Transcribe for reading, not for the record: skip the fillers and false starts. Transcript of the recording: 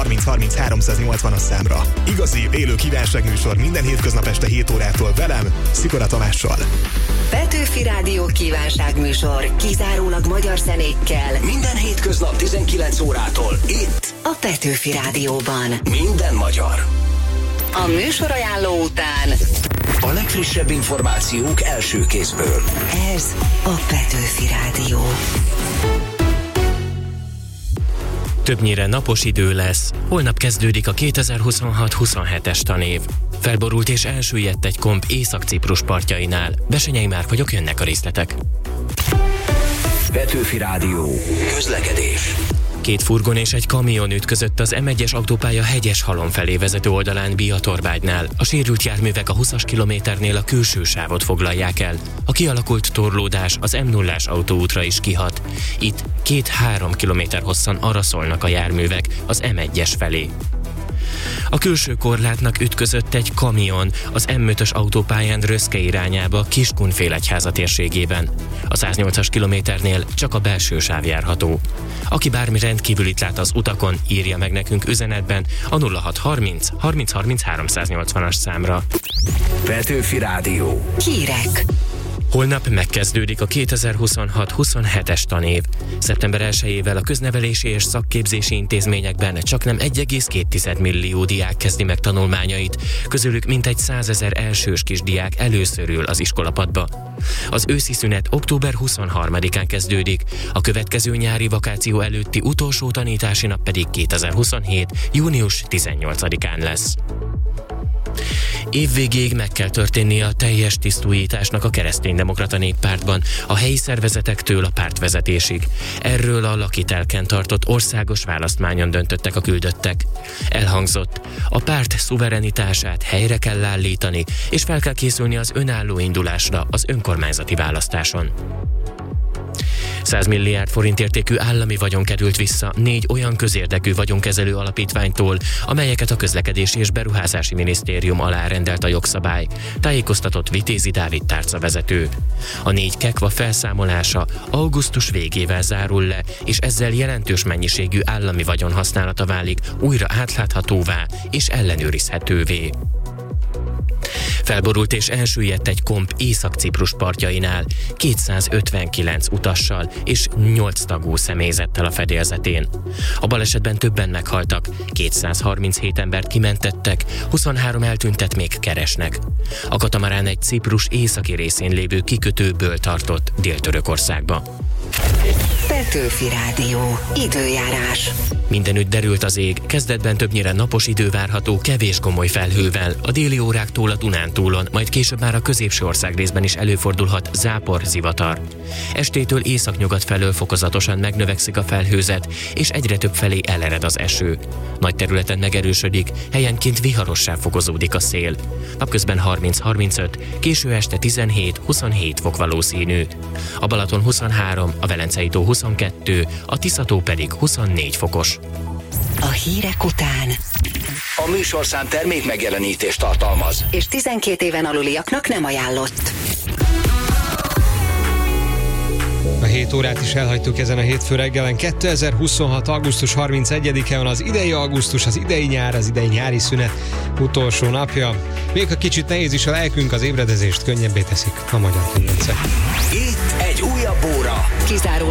30 30 380-as számra. Igazi, élő kívánságműsor minden hétköznap este 7 órától velem, Szikora Tamással. Petőfi Rádió kívánságműsor kizárólag magyar zenékkel. Minden hétköznap 19 órától itt A Petőfi Rádióban. minden magyar. A műsorajánló után A legfrissebb információk első kézből. ez a Petőfi Rádió. Többnyire napos idő lesz. Holnap kezdődik a 2026-27-es tanév. Felborult és elsüllyedt egy komp Észak-Ciprus partjainál. Besenyei Márk vagyok, jönnek a részletek. Petőfi Rádió. Közlekedés. 2 furgon és egy kamion ütközött az M1-es autópálya Hegyeshalom felé vezető oldalán Bihatorbágynál. A sérült járművek a 20-as kilométernél a külső sávot foglalják el. A kialakult torlódás az M0-ás autóútra is kihat. Itt 2-3 kilométer hosszan araszolnak a járművek az M1-es felé. A külső korlátnak ütközött egy kamion az M5-ös autópályán Röszke irányába Kiskunfélegyháza térségében. A 108-as kilométernél csak a belső sáv járható. Aki bármi rendkívülit lát az utakon, írja meg nekünk üzenetben a 0630 30 30 380-as számra. Petőfi Rádió. Hírek. Holnap megkezdődik a 2026-27-es tanév. Szeptember 1-ével a köznevelési és szakképzési intézményekben csaknem 1,2 millió diák kezdi meg tanulmányait, közülük mintegy 100 000 elsős kisdiák először ül az iskolapadba. Az őszi szünet október 23-án kezdődik, a következő nyári vakáció előtti utolsó tanítási nap pedig 2027. június 18-án lesz. Évvégéig meg kell történnie a teljes tisztújításnak a Kereszténydemokrata Néppártban, a helyi szervezetektől a pártvezetésig. Erről a lakitelken tartott országos választmányon döntöttek a küldöttek. Elhangzott, a párt szuverenitását helyre kell állítani, és fel kell készülni az önálló indulásra az önkormányzati választáson. 100 milliárd forint értékű állami vagyon került vissza 4 olyan közérdekű vagyonkezelő alapítványtól, amelyeket a Közlekedési és Beruházási Minisztérium alá rendelt a jogszabály, tájékoztatott Vitézi Dávid tárcavezető. A 4 kekva felszámolása augusztus végével zárul le, és ezzel jelentős mennyiségű állami vagyon használata válik újra átláthatóvá és ellenőrizhetővé. Felborult és elsüllyedt egy komp Észak-Ciprus partjainál 259 utassal és 8 tagú személyzettel a fedélzetén. A balesetben többen meghaltak, 237 embert kimentettek, 23 eltüntet még keresnek. A katamarán egy Ciprus északi részén lévő kikötőből tartott Dél-Törökországba. Petőfi Rádió. Időjárás. Mindenütt derült az ég, kezdetben többnyire napos idő várható kevés gomoly felhővel, a déli óráktól a Dunántúlon, majd később már a középső országrészben is előfordulhat zápor, zivatar. Estétől északnyugat felől fokozatosan megnövekszik a felhőzet, és egyre több felé elered az eső. Nagy területen megerősödik, helyenként viharossá fokozódik a szél. Napközben 30-35, késő este 17-27 fok valószínű. A Balaton 23, a Velencei-tó 22, a Tisza-tó pedig 24 fokos. A hírek után. A műsorszám termék megjelenítést tartalmaz. És 12 éven aluliaknak nem ajánlott. A 7 órát is elhagytuk ezen a hétfő reggelen. 2026. augusztus 31-e van az idei augusztus, az idei nyár, az idei nyári szünet utolsó napja. Még ha kicsit nehéz is a lelkünk, az ébredezést könnyebbé teszik a Magyar Kedvencek. Itt egy újabb óra. Kizárólag